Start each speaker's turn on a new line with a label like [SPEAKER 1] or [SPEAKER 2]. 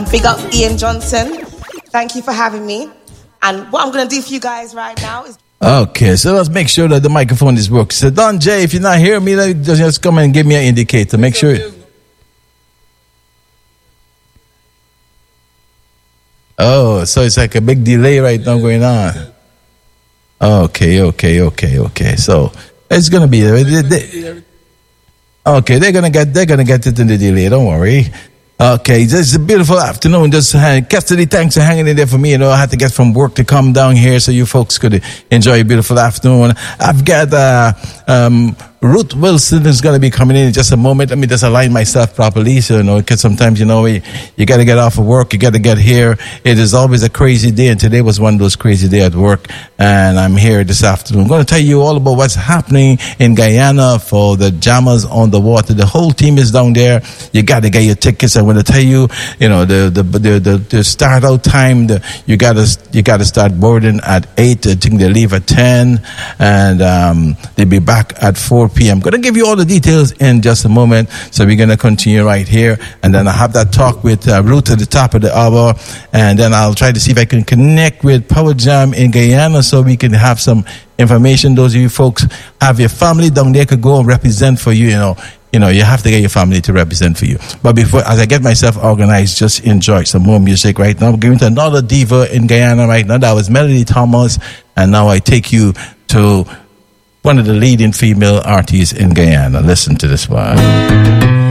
[SPEAKER 1] Big up Ian Johnson. Thank you for having me. And what I'm going to do for you guys right now is...
[SPEAKER 2] Okay, so let's make sure that the microphone is working. So Don J, if you're not hearing me, just come and give me an indicator. Make sure... Oh, so it's like a big delay right now going on. Okay. So it's gonna be. Okay, they're gonna get it in the delay. Don't worry. Okay, this is a beautiful afternoon. Just Cassidy, thanks for hanging in there for me. You know, I had to get from work to come down here so you folks could enjoy a beautiful afternoon. I've got Ruth Wilson is going to be coming in just a moment. Let me just align myself properly, so, you know, because sometimes, you know, you got to get off of work, you got to get here. It is always a crazy day, and today was one of those crazy days at work, and I'm here this afternoon. I'm going to tell you all about what's happening in Guyana for the Jammers on the Water. The whole team is down there. You got to get your tickets. I'm going to tell you, you know, the start out time, you got to start boarding at 8. I think they leave at 10, and they'll be back at 4 p.m. I'm going to give you all the details in just a moment. So we're going to continue right here. And then I have that talk with Ruth at the top of the hour. And then I'll try to see if I can connect with Power Jam in Guyana so we can have some information. Those of you folks have your family down there could go and represent for you, you know, you have to get your family to represent for you. But before, as I get myself organized, just enjoy some more music right now. I'm going to another diva in Guyana right now. That was Melody Thomas. And now I take you to one of the leading female artists in Guyana. Listen to this one.